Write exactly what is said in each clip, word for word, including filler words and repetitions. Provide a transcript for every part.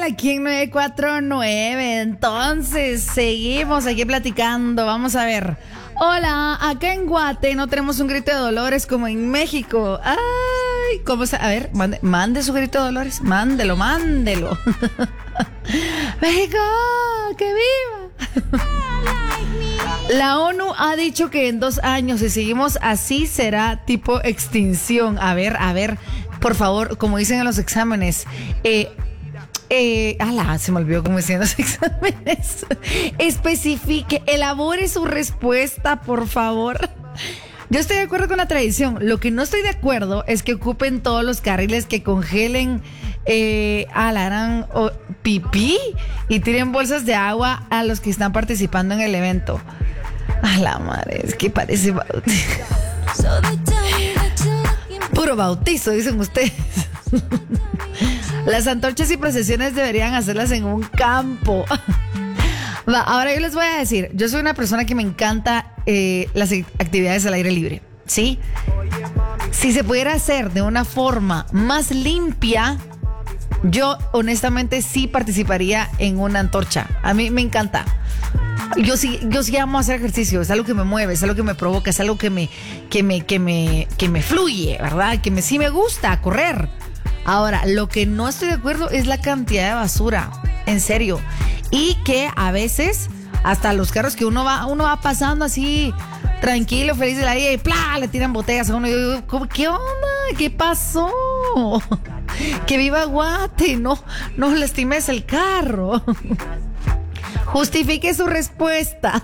aquí en nueve cuatro nueve. Entonces, seguimos aquí platicando. Vamos a ver. Hola, acá en Guate no tenemos un grito de Dolores como en México. Ay, ¿cómo está? A ver, mande, mande su grito de Dolores. Mándelo, mándelo. México, que viva. La ONU ha dicho que en dos años, si seguimos así, será tipo extinción. A ver, a ver, por favor, como dicen en los exámenes, eh, eh, ala, se me olvidó cómo decían los exámenes. Especifique, elabore su respuesta, por favor. Yo estoy de acuerdo con la tradición. Lo que no estoy de acuerdo es que ocupen todos los carriles, que congelen eh, a la gran oh, pipí y tiren bolsas de agua a los que están participando en el evento. A la madre, es que parece bautizo. Puro bautizo, dicen ustedes. Las antorchas y procesiones deberían hacerlas en un campo. Va, ahora yo les voy a decir, yo soy una persona que me encanta eh, las actividades al aire libre, ¿sí? Si se pudiera hacer de una forma más limpia, yo honestamente sí participaría en una antorcha. A mí me encanta. Yo sí, yo sí amo hacer ejercicio, es algo que me mueve, es algo que me provoca, es algo que me, que me, que me, que me fluye, ¿verdad? Que me, sí me gusta correr. Ahora, lo que no estoy de acuerdo es la cantidad de basura, en serio. Y que a veces, hasta los carros que uno va, uno va pasando así, tranquilo, feliz de la vida, y ¡plá! Le tiran botellas a uno. Y yo digo, ¿qué onda? ¿Qué pasó? Que viva Guate, no, no lastimes el carro. Justifique su respuesta.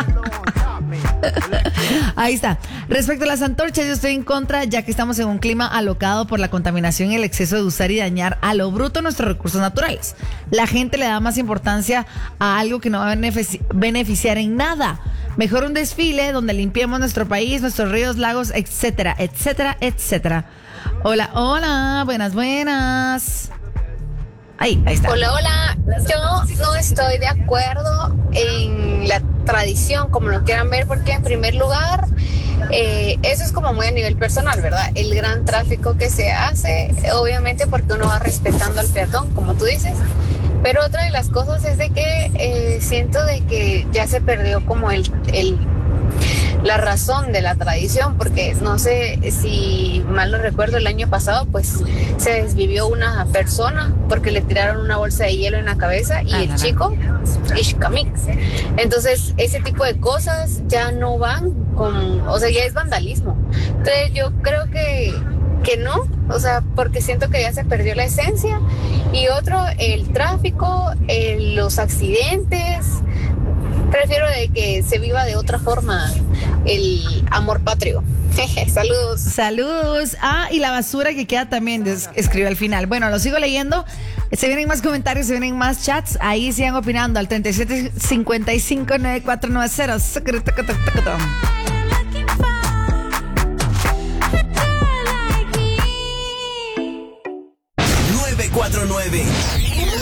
Ahí está. Respecto a las antorchas, yo estoy en contra, ya que estamos en un clima alocado por la contaminación y el exceso de usar y dañar a lo bruto nuestros recursos naturales. La gente le da más importancia a algo que no va a benefici- beneficiar en nada. Mejor un desfile donde limpiemos nuestro país, nuestros ríos, lagos, etcétera, etcétera, etcétera. Hola, hola, buenas, buenas. Ahí, ahí está. Hola, hola. Yo no estoy de acuerdo en la tradición, como lo quieran ver, porque en primer lugar, eh, eso es como muy a nivel personal, ¿verdad? El gran tráfico que se hace, obviamente porque uno va respetando al peatón, como tú dices. Pero otra de las cosas es de que eh, siento de que ya se perdió como el... el la razón de la tradición, porque no sé si mal no recuerdo, el año pasado pues se desvivió una persona porque le tiraron una bolsa de hielo en la cabeza y ah, el chico Ishkamik. Entonces ese tipo de cosas ya no van con, o sea, ya es vandalismo. Entonces yo creo que que no, o sea, porque siento que ya se perdió la esencia. Y otro, el tráfico, el, los accidentes. Prefiero de que se viva de otra forma el amor patrio. Saludos. Saludos. Ah, y la basura que queda también, des- escribe al final. Bueno, lo sigo leyendo. Se vienen más comentarios, se vienen más chats. Ahí sigan opinando al treinta y siete cincuenta y cinco noventa y cuatro noventa. nueve cuatro nueve